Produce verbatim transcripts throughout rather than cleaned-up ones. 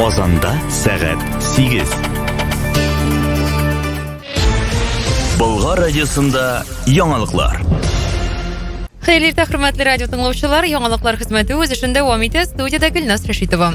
Казанда сәгать сигез. Болгар радиосында яңалыклар. Хәерле хөрмәтле радио тыңлаучылар, яңалыклар хезмәте үз эшендә дәвам итә. Студиядә Гөлназ Рәшитова.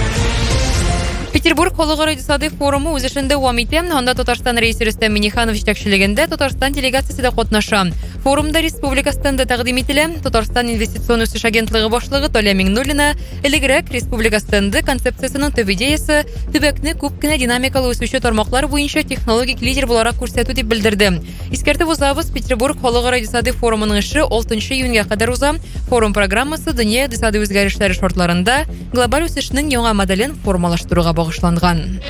Петербург Халыкара икътисади форумы үз эшендә дәвам итә. Анда Татарстан рәисе Рөстәм Миңнеханов җитәкчелегендә Татарстан делегациясе дә катнаша. Форумда республика стенды тәкъдим ителә. Татарстан инвестицион үсеш агентлыгы башлыгы Толя Миңнуллина элегрәк республика стенды концепциясенең төп идеясе төбәкне күп кенә динамикалы үсүче тармаклар буенча технологик лидер буларак күрсәтү дип белдерде. Искәртеп узабыз, Петербург Халыкара икътисади форумының эше алтынчы июньгә кадәр уза. Форум программасы дөнья икътисади үзгәрешләре шартларында глобаль үсешнең яңа моделен формалаштыруга багышланган.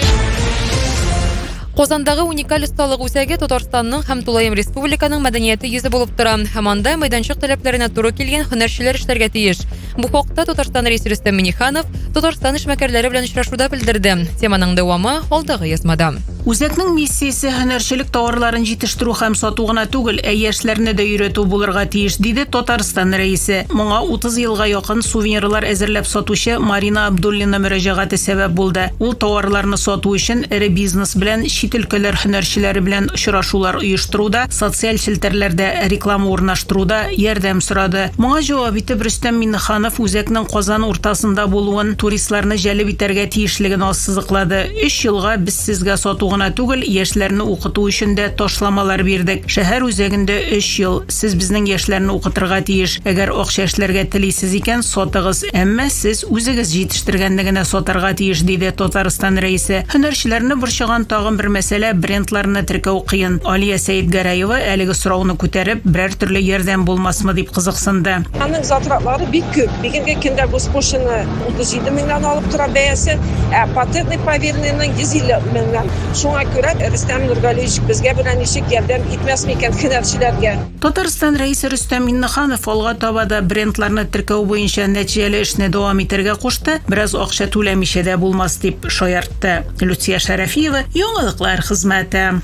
Казандагы уникаль осталык үзәге Татарстанның һәм Тулаем Республиканың мәдәнияте йөзе булып тора. Һәм анда мәйданчык таләпләренә туры килгән һөнәрчеләр эшләргә тиеш. Бу хакта Татарстан рәисе Рөстәм Миңнеханов Татарстан эшмәкәрләре белән очрашуда белдерде. Теманың дәвамы алдагы язмада. Үзәкнең миссиясе һөнәрчелек товарларын җитештерү һәм сату гына түгел, ә яшьләрне дә өйрәтү булырга тиеш, диде Татарстан рәисе. Моңа утыз елга якын сувенирлар әзерләп сатучы Марина Абдуллина мөрәҗәгате сәбәп булды. Ул товарларны сату өчен эре бизнес белән, чит өлкәләр һөнәрчеләре белән очрашулар оештыруда, социаль челтәрләрдә реклама урнаштыруда ярдәм сорады. Моңа җавап итеп Рөстәм Миңнеханов үзәкнең Казан уртасында булуын, туристларны җәлеп итәргә тиешлеген ассызыклады. Өч елга без сезгә сату гына түгел, яшьләрне укыту өчен дә ташламалар бирдек. Шәһәр үзәгендә өч ел. Сез безнең яшьләрне укытырга тиеш. Әгәр акча эшләргә телисез икән, сатыгыз. Әмма сез үзегез җитештергәнне генә сатарга тиеш, диде Татарстан рәисе. Һөнәрчеләрне борчыган тагын бер мәсьәлә брендларны теркәү кыен. Алия Сәйетгәрәева әлеге сорауны күтәреп, берәр төрле ярдәм булмасмы дип кызыксынды. Аның затратлары бик күп. Бигенге көндә госпошины утыз җиде меңнән алып тора бәясе, ә патентный проверенныйның йөз илле меңнән. Шуңа күрә Рөстәм Нургалиевич безгә белән ничек ярдәм итмәсме икән һөнәрчеләргә. Татарстан рәисе Рөстәм Миңнеханов алга таба да брендларны теркәү буенча нәтиҗәле эшне дәвам итәргә кушты. Бераз акча түләмичә дә булмас дип шаяртты. Люция Шәрәфиева, яңалыклар хезмәте.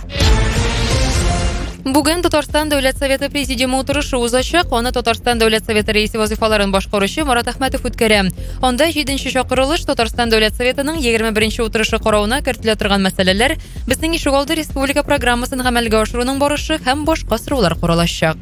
Бүген Татарстан Дәүләт Советы Президиумы утырышы узачак. Аны Татарстан Дәүләт Советы рәисе вазифаларын башкаручы Марат Әхмәтов үткәрә. Анда җиденче чакырылыш Татарстан Дәүләт Советының егерме беренче утырышы карауына кертелә торган мәсьәләләр, безнең ишегалды республика программасын гамәлгә ашыруның барышы һәм башка сораулар каралачак.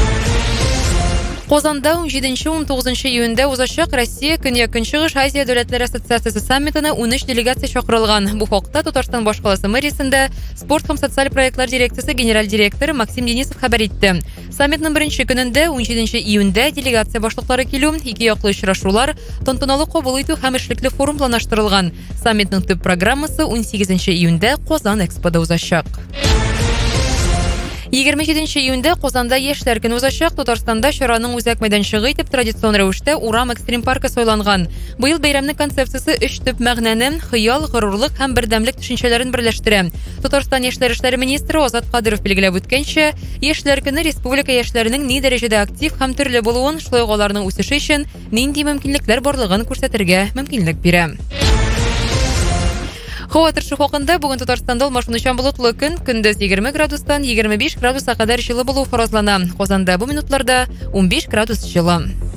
Казанда он җиденче - он тугызынчы июньдә узачак Россия Көньяк-Көнчыгыш Азия дәүләтләре ассоциациясе саммитына унөч делегация чакырылган. Бу хакта Татарстан башкаласы мэриясендә спорт һәм социаль проектлар дирекциясе генераль директоры Максим Денисов хәбәр итте. Саммитның беренче көнендә он җиденче июньдә делегация башлыклары килү, ике яклы очрашулар, тантаналы кабул итү һәм эшлекле форум планлаштырылган. Саммитның төп программасы он сигезенче июньдә Казан Экспода узачак. егерме җиденче июньдә Казанда яшьләр көне узачак. Татарстанда чараның үзәк мәйданчыгы итеп традицион рәвештә Урам экстрим паркы сайланган. Быел бәйрәмнең концепциясе өч төп мәгънәне, хыял, горурлык һәм бердәмлек төшенчәләрен берләштерә. Татарстан яшьләр эшләре министры Азат Кадыров билгеләп үткәнчә, яшьләр көне республика яшьләренең ни дәрәҗәдә актив һәм төрле булуын, шулай ук аларның үсеше өчен нинди мөмкинлекләр барлыгын күрсәтергә мөмкинлек бирә. Һава торышы хакында бүген Татарстанда алмашынучан болытлы көн, көндез егерме градустан егерме биш градуска кадәр җылы булу фаразлана. Казанда бу минутларда он биш градус җылы.